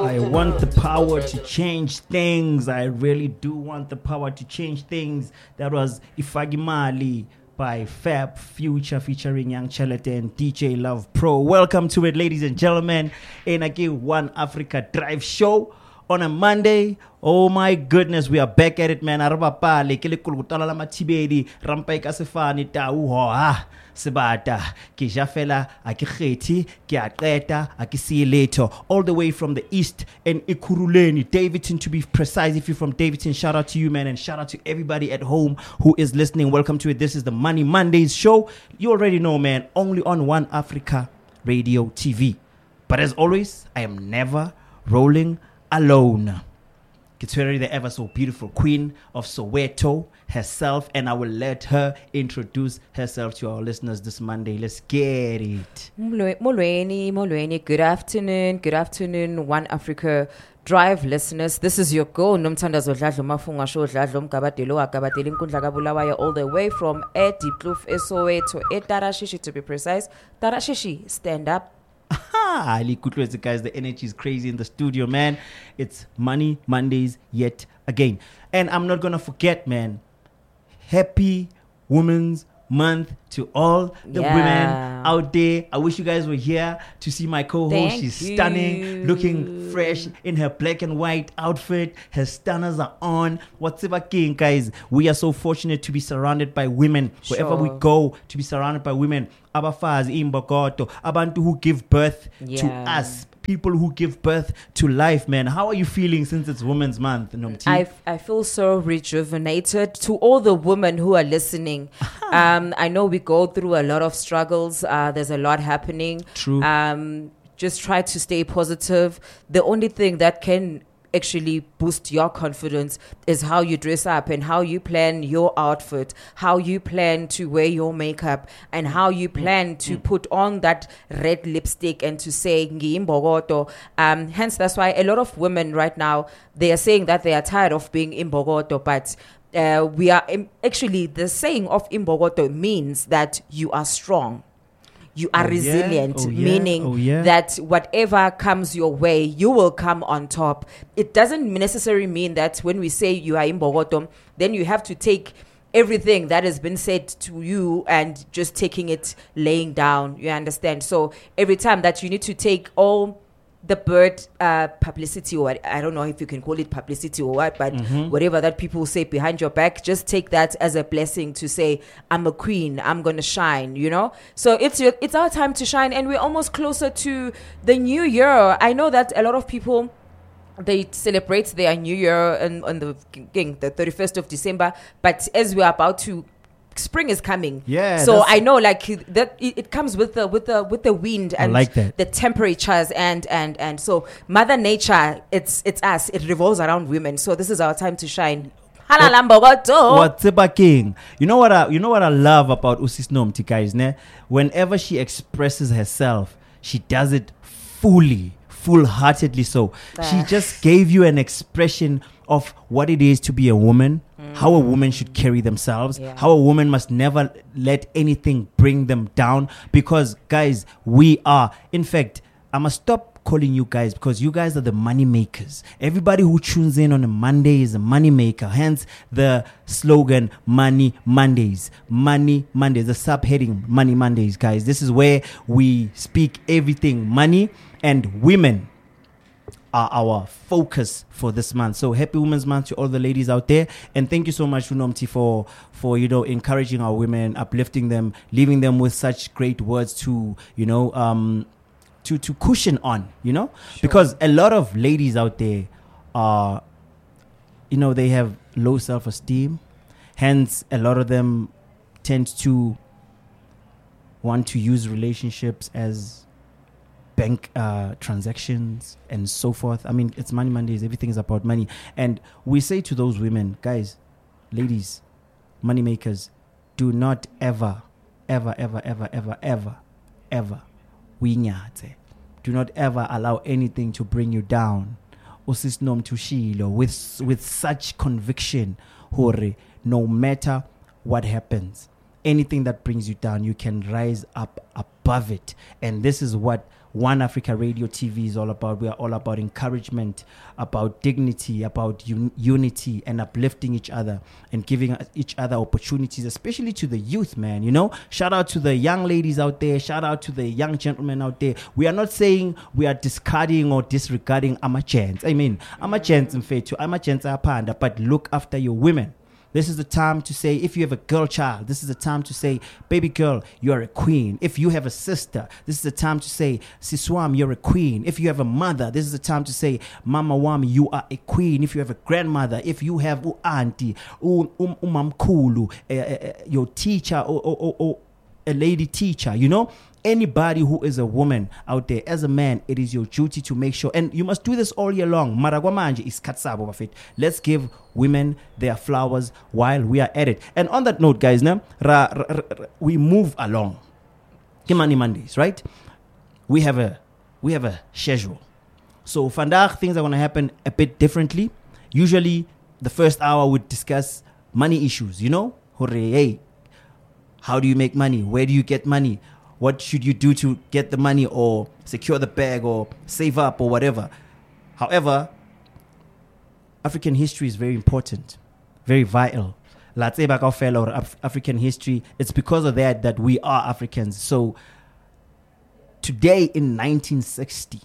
I want the power to change things. I really do want the power to change things. That was Ifagimali by Fab Future featuring Young Chalete and DJ Love Pro. Welcome to it, ladies and gentlemen, in a One Africa Drive show on a Monday. Oh my goodness, we are back at it, man. Arabapale, kilikulutala la matibedi, rampai kasefani tauha. Sebata, Kijafela, Akikheti, Kiatreta, Akisi later, all the way from the east and Ikuruleni, Davidson to be precise. If you're from Davidson, shout out to you, man, and shout out to everybody at home who is listening. Welcome to it. This is the Money Mondays show. You already know, man, only on One Africa Radio TV. But as always, I am never rolling alone. Kitweri, the ever so beautiful queen of Soweto herself, and I will let her introduce herself to our listeners this Monday. Let's get it. Molweni. Good afternoon, One Africa Drive listeners. This is your girl, Nomthandazo Dladlo Mafunga Show Dladlo Mkabatelo Akabateli Nkundla Kabulawayo, all the way from Diploof Soweto, Tarashishi to be precise. Tarashishi, stand up. Ali Kutwezi, guys, the energy is crazy in the studio, man. It's Money Mondays yet again. And I'm not going to forget, man, happy Women's Month to all the women out there. I wish you guys were here to see my co-host. She's stunning, looking fresh in her black and white outfit. Her stunners are on. What's up, king, guys? We are so fortunate to be surrounded by women. Wherever we go, to be surrounded by women. Abafazi, imbokoto, abantu who give birth to us. People who give birth to life, man. How are you feeling since it's Women's Month, Nomti? I feel so rejuvenated. To all the women who are listening, I know we go through a lot of struggles. There's a lot happening. True. Just try to stay positive. The only thing that can actually boost your confidence is how you dress up and how you plan your outfit, how you plan to wear your makeup, and how you plan to put on that red lipstick and to say ngiyimbokoto. Hence, that's why a lot of women right now, they are saying that they are tired of being imbokoto, but we are actually, the saying of imbokoto means that you are strong. You are resilient, meaning that whatever comes your way, you will come on top. It doesn't necessarily mean that when we say you are imbokoto, then you have to take everything that has been said to you and just taking it laying down. You understand? So every time that you need to take all the bird publicity, or I don't know if you can call it publicity or what, but whatever that people say behind your back, just take that as a blessing to say, I'm a queen, I'm going to shine, you know? So it's our time to shine, and we're almost closer to the new year. I know that a lot of people, they celebrate their new year on the 31st of December, but as we're about to, spring is coming. So I know, like, that it comes with the wind and like the temperatures and so Mother Nature, it's us. It revolves around women. So this is our time to shine. What's up, king? You know what I love about Usis Nomti, guys, ne? Whenever she expresses herself, she does it full-heartedly. So she just gave you an expression of what it is to be a woman, how a woman should carry themselves, how a woman must never let anything bring them down. Because, guys, we are, in fact, I must stop calling you guys, because you guys are the money makers. Everybody who tunes in on a Monday is a money maker. Hence the slogan Money Mondays. Money Mondays, the subheading Money Mondays, guys. This is where we speak everything money, and women are our focus for this month. So happy Women's Month to all the ladies out there, and thank you so much, Unomti, for encouraging our women, uplifting them, leaving them with such great words to to cushion on, because a lot of ladies out there are, they have low self-esteem. Hence, a lot of them tend to want to use relationships as bank transactions and so forth. I mean, it's Money Mondays. Everything is about money. And we say to those women, guys, ladies, money makers, do not ever winyate. Do not ever allow anything to bring you down. Usisnom tushilo with such conviction, hore, no matter what happens, anything that brings you down, you can rise up above it. And this is what One Africa Radio TV is all about. We are all about encouragement, about dignity, about unity, and uplifting each other and giving each other opportunities, especially to the youth, man. You know, shout out to the young ladies out there. Shout out to the young gentlemen out there. We are not saying we are discarding or disregarding amachens. I mean, amachens in faith, amachens are panda, but look after your women. This is the time to say, if you have a girl child, this is the time to say, baby girl, you are a queen. If you have a sister, this is the time to say, Siswam, you're a queen. If you have a mother, this is the time to say, Mama Wami, you are a queen. If you have a grandmother, if you have auntie, umamkulu, your teacher, or a lady teacher, you know, anybody who is a woman out there, as a man, it is your duty to make sure, and you must do this all year long. Maragwamanje is katsabo of it. Let's give women their flowers while we are at it. And on that note, guys, we move along. Kimani Mondays, right? We have a schedule. So vandaag things are going to happen a bit differently. Usually, the first hour would discuss money issues. You know, hey, how do you make money? Where do you get money? What should you do to get the money or secure the bag or save up or whatever? However, African history is very important, very vital. African history, it's because of that we are Africans. So today in 1960,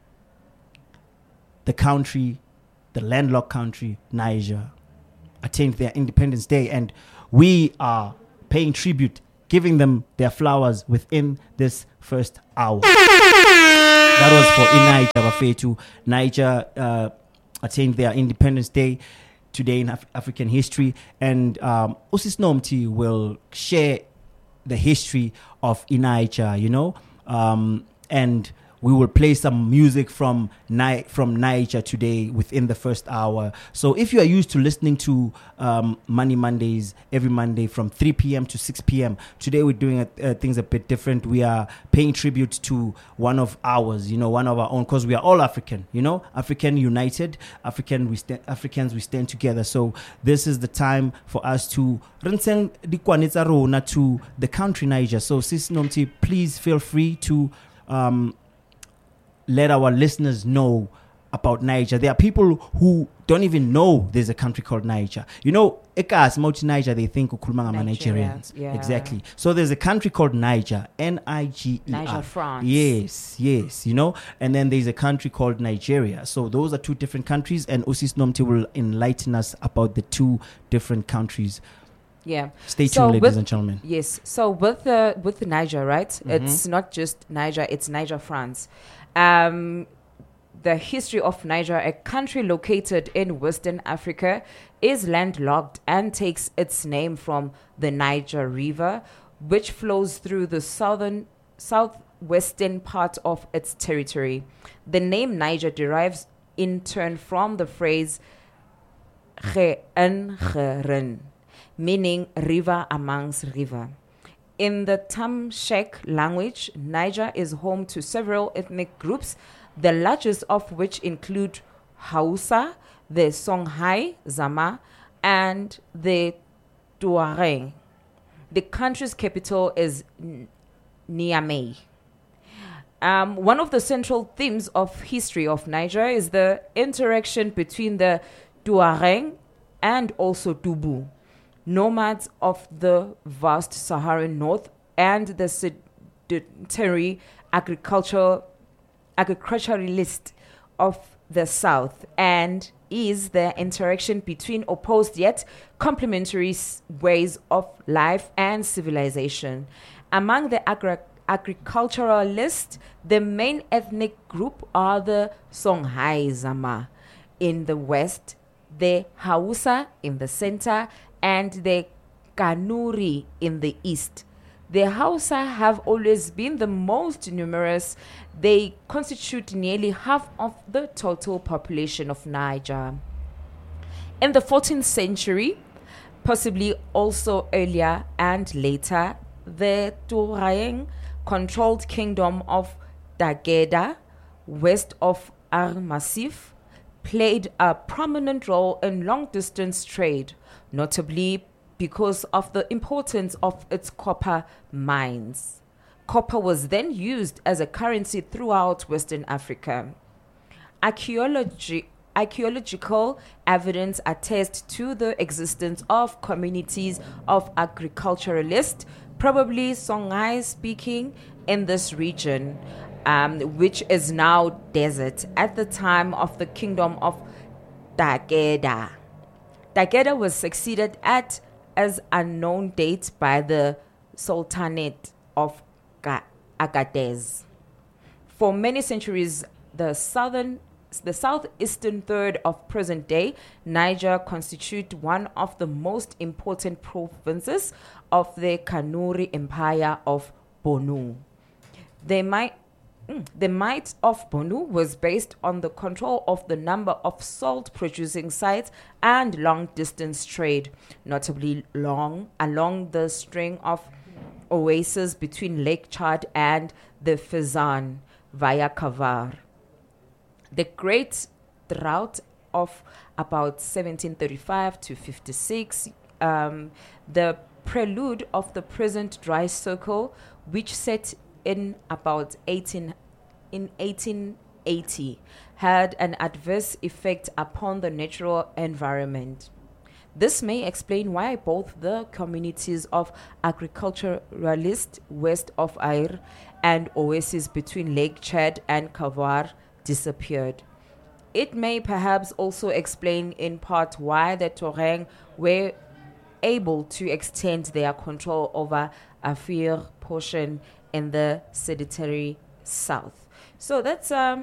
the country, the landlocked country, Niger, attained their Independence Day, and we are paying tribute, giving them their flowers within this first hour. That was for in Niger, Bafetu. Niger attained their Independence Day today in African history, and Osis Nomti will share the history of Niger, you know, and we will play some music from Niger today within the first hour. So if you are used to listening to Money Mondays every Monday from 3 p.m. to 6 p.m., today we're doing things a bit different. We are paying tribute to one of ours, you know, one of our own, because we are all African, you know, African united, Africans, we stand together. So this is the time for us to to the country Niger. So Sis Nomti, please feel free to let our listeners know about Niger. There are people who don't even know there's a country called Niger. You know, ekas mauti Niger, they think ukulmanga Nigerians. Yeah. Exactly. So there's a country called Niger, Niger. Niger, France. Yes, you know. And then there's a country called Nigeria. So those are two different countries, and Osis Nomti will enlighten us about the two different countries. Yeah. Stay tuned, ladies and gentlemen. Yes. So with the Niger, right? Mm-hmm. It's not just Niger, it's Niger, France. The history of Niger, a country located in Western Africa, is landlocked and takes its name from the Niger River, which flows through the southwestern part of its territory. The name Niger derives in turn from the phrase "Ge-en-ge-ren," meaning river amongst river. In the Tamshek language, Niger is home to several ethnic groups, the largest of which include Hausa, the Songhai Zama, and the Tuareg. The country's capital is Niamey. One of the central themes of history of Niger is the interaction between the Tuareg and also Tubu, nomads of the vast Saharan North, and the sedentary agriculturalist of the South, and is the interaction between opposed yet complementary ways of life and civilization. Among the agriculturalists, the main ethnic group are the Songhai Zama in the west, the Hausa in the center, and the Kanuri in the east. The Hausa have always been the most numerous. They constitute nearly half of the total population of Niger. In the 14th century, possibly also earlier and later, the Tuareg controlled kingdom of Dageda, west of Ar-Massif, played a prominent role in long-distance trade, notably because of the importance of its copper mines. Copper was then used as a currency throughout Western Africa. Archaeological evidence attests to the existence of communities of agriculturalists, probably Songhai speaking, in this region, which is now desert, at the time of the kingdom of Takeda. Takeda was succeeded at as unknown date by the Sultanate of Agadez. For many centuries, the southeastern third of present-day Niger constitute one of the most important provinces of the Kanuri Empire of Bonu. The might of Bonu was based on the control of the number of salt-producing sites and long-distance trade, notably along the string of oases between Lake Chad and the Fezzan via Kavar. The Great Drought of about 1735 to 56, the prelude of the present dry circle, which set in about 1880, had an adverse effect upon the natural environment. This may explain why both the communities of agriculturalists west of Air and oases between Lake Chad and Kavar disappeared. It may perhaps also explain in part why the Tuareg were able to extend their control over a fair portion in the sedentary south. So that's how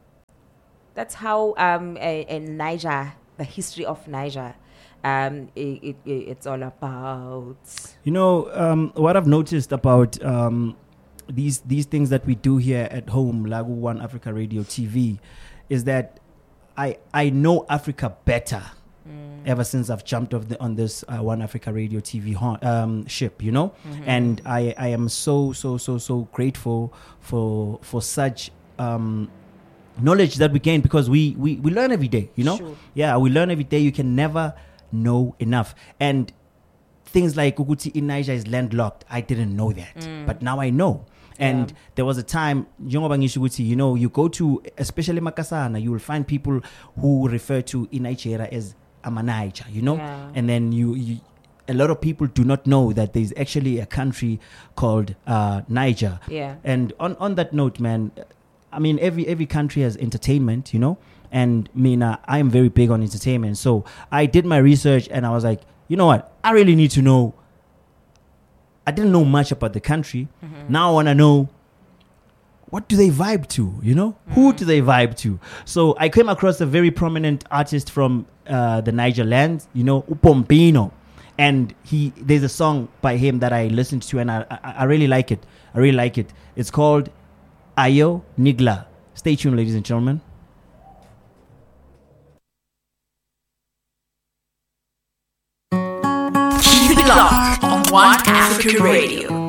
in Niger, the history of Niger, it's all about. You know, what I've noticed about these things that we do here at home, Lagu One Africa Radio TV, is that I know Africa better ever since I've jumped on this One Africa Radio TV ship, you know, and I am so grateful for such knowledge that we gain, because we learn every day, you know. Sure. Yeah, we learn every day. You can never know enough. And things like Uguti in Niger is landlocked, I didn't know that, but now I know. And there was a time, you know, you go to, especially Makasana, you will find people who refer to Nigeria as Amanaija, you know, and then you a lot of people do not know that there's actually a country called Niger. Yeah. And on that note, man, I mean, every country has entertainment, you know, and I am very big on entertainment. So I did my research and I was like, you know what, I really need to know. I didn't know much about the country. Now I want to know, what do they vibe to, you know? Who do they vibe to? So I came across a very prominent artist from the Niger land, you know, Upompino. And there's a song by him that I listened to and I really like it. I really like it. It's called Ayo Nigla. Stay tuned, ladies and gentlemen. Keep it locked on One Africa Radio.